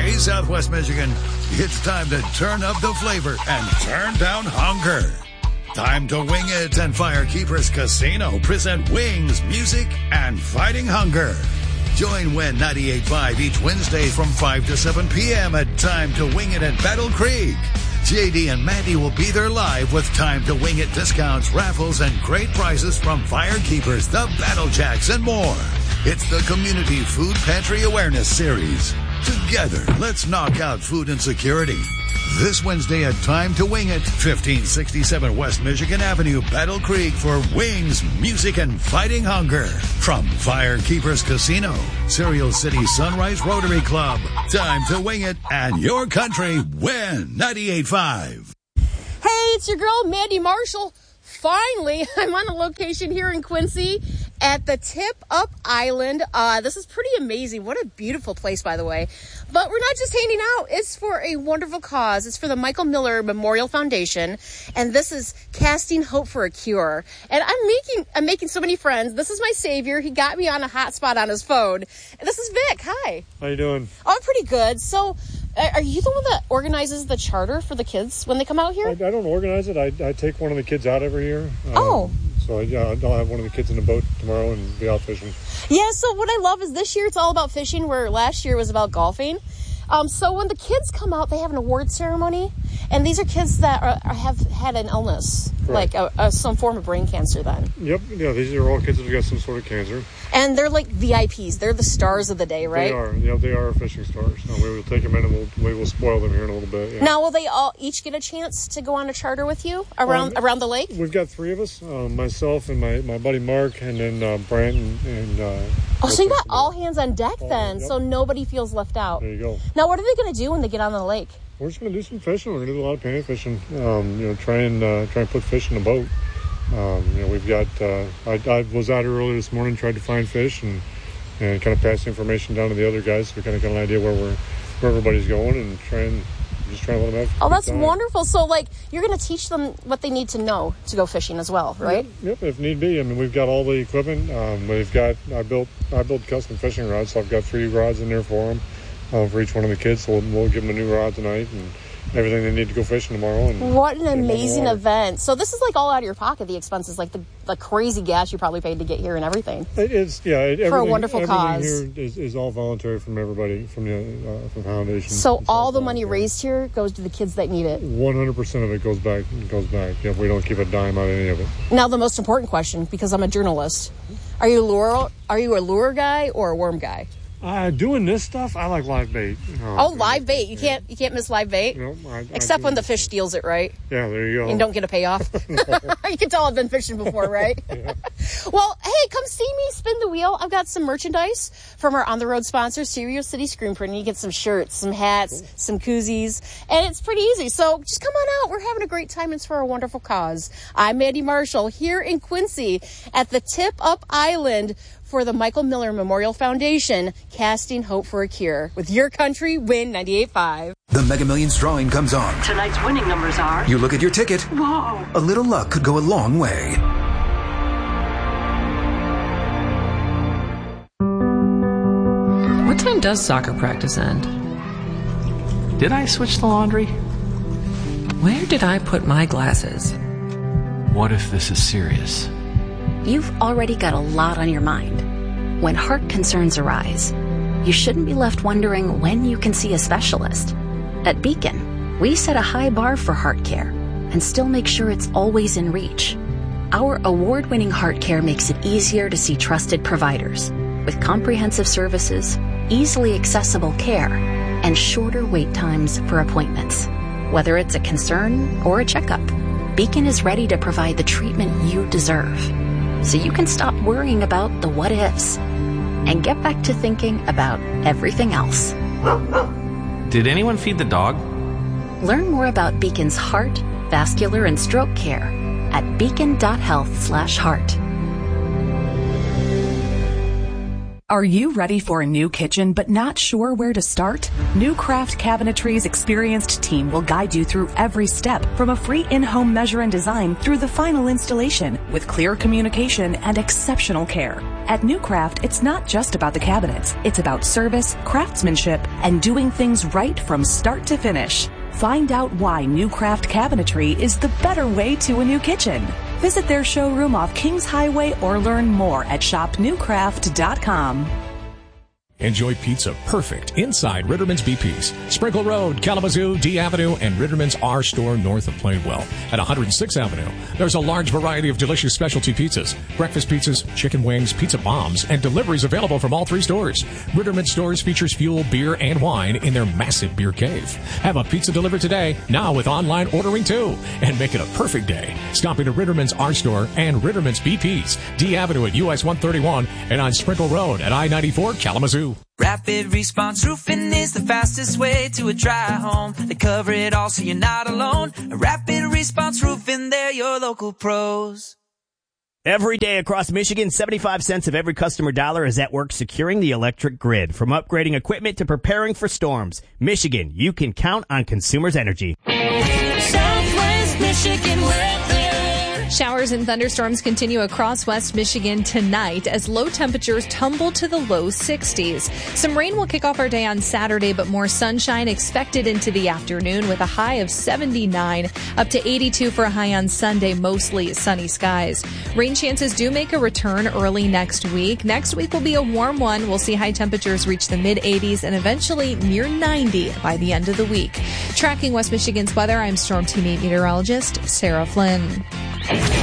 Hey, Southwest Michigan, it's time to turn up the flavor and turn down hunger. Time to Wing It and Firekeepers Casino present wings, music, and fighting hunger. Join Win 98.5 each Wednesday from 5 to 7 p.m. at Time to Wing It at Battle Creek. JD and Mandy will be there live with Time to Wing It discounts, raffles, and great prizes from Firekeepers, the Battle Jacks, and more. It's the Community Food Pantry Awareness Series. Together, let's knock out food insecurity. This Wednesday at Time to Wing It, 1567 West Michigan Avenue, Battle Creek, for wings, music, and fighting hunger. From Firekeepers Casino, Cereal City Sunrise Rotary Club, Time to Wing It, and your country win 98.5. Hey, it's your girl, Mandy Marshall. Finally, I'm on a location here in Quincy at the Tip Up Island. This is pretty amazing. What a beautiful place, by the way. But we're not just hanging out. It's for a wonderful cause. It's for the Michael Miller Memorial Foundation. And this is Casting Hope for a Cure. And I'm making so many friends. This is my savior. He got me on a hotspot on his phone. And this is Vic. Hi. How you doing? Oh, I'm pretty good. So, are you the one that organizes the charter for the kids when they come out here? I don't organize it. I take one of the kids out every year. Oh. So I'll have one of the kids in the boat tomorrow and be out fishing. Yeah, so what I love is this year it's all about fishing, where last year was about golfing. So when the kids come out, they have an award ceremony. And these are kids that have had an illness, Correct. like some form of brain cancer then. Yep. Yeah, these are all kids that have got some sort of cancer. And they're like VIPs. They're the stars of the day, right? They are. Yeah, they are fishing stars. We will take them in and we will spoil them here in a little bit. Yeah. Now, will they all each get a chance to go on a charter with you around the lake? We've got three of us, myself and my buddy Mark, and then Brant and so you got all hands on deck then, yep. So nobody feels left out. There you go. Now, what are they going to do when they get on the lake? We're just going to do some fishing. We're going to do a lot of panning fishing. Try and put fish in the boat. We've got. I was out here earlier this morning, tried to find fish and kind of pass the information down to the other guys, so we kind of got an idea where everybody's going, and trying to let them have. Oh, that's wonderful. So, you're going to teach them what they need to know to go fishing as well, right? Yep, if need be. I mean, we've got all the equipment. I built custom fishing rods, so I've got 3 rods in there for them. For each one of the kids, so we'll give them a new rod tonight and everything they need to go fishing tomorrow. And what an amazing event! So this is all out of your pocket. The expenses, like the crazy gas you probably paid to get here and everything. It is, yeah. For a wonderful cause. Everything here is all voluntary from everybody from the foundation. So all the money raised here goes to the kids that need it. 100% of it goes back. Yeah, we don't keep a dime out of any of it. Now the most important question, because I'm a journalist: Are you a lure guy or a worm guy? Doing this stuff, I like live bait. Live bait. You can't miss live bait. No, Except when the fish steals it, right? Yeah, there you go. And don't get a payoff. You can tell I've been fishing before, right? Yeah. Well, hey, come see me spin the wheel. I've got some merchandise from our on-the-road sponsor, Cereal City Screen Printing. You get some shirts, some hats, some koozies, and it's pretty easy. So just come on out. We're having a great time. It's for a wonderful cause. I'm Mandy Marshall here in Quincy at the Tip Up Island for the Michael Miller Memorial Foundation, Casting Hope for a Cure. With your country, Win 98.5. The Mega Millions drawing comes on. Tonight's winning numbers are... You look at your ticket. Whoa! A little luck could go a long way. What time does soccer practice end? Did I switch the laundry? Where did I put my glasses? What if this is serious? You've already got a lot on your mind. When heart concerns arise, you shouldn't be left wondering when you can see a specialist. At Beacon, we set a high bar for heart care and still make sure it's always in reach. Our award-winning heart care makes it easier to see trusted providers with comprehensive services, easily accessible care, and shorter wait times for appointments. Whether it's a concern or a checkup, Beacon is ready to provide the treatment you deserve, so you can stop worrying about the what-ifs and get back to thinking about everything else. Did anyone feed the dog? Learn more about Beacon's heart, vascular, and stroke care at beacon.health/heart. Are you ready for a new kitchen but not sure where to start? New Craft Cabinetry's experienced team will guide you through every step, from a free in-home measure and design through the final installation, with clear communication and exceptional care. At New Craft, it's not just about the cabinets. It's about service, craftsmanship, and doing things right from start to finish. Find out why New Craft Cabinetry is the better way to a new kitchen. Visit their showroom off Kings Highway or learn more at shopnewcraft.com. Enjoy pizza perfect inside Ritterman's BP's, Sprinkle Road, Kalamazoo, D Avenue, and Ritterman's R Store north of Plainwell. At 106th Avenue, there's a large variety of delicious specialty pizzas, breakfast pizzas, chicken wings, pizza bombs, and deliveries available from all three stores. Ritterman's stores features fuel, beer, and wine in their massive beer cave. Have a pizza delivered today, now with online ordering too, and make it a perfect day. Stop into Ritterman's R Store and Ritterman's BP's, D Avenue at US 131, and on Sprinkle Road at I-94, Kalamazoo. Rapid Response Roofing is the fastest way to a dry home. They cover it all so you're not alone. Rapid Response Roofing, they're your local pros. Every day across Michigan, 75 cents of every customer dollar is at work securing the electric grid. From upgrading equipment to preparing for storms, Michigan, you can count on Consumers Energy. Southwest Michigan weather. Showers and thunderstorms continue across West Michigan tonight as low temperatures tumble to the low 60s. Some rain will kick off our day on Saturday, but more sunshine expected into the afternoon with a high of 79, up to 82 for a high on Sunday, mostly sunny skies. Rain chances do make a return early next week. Next week will be a warm one. We'll see high temperatures reach the mid-80s and eventually near 90 by the end of the week. Tracking West Michigan's weather, I'm Storm Team 8 meteorologist Sarah Flynn.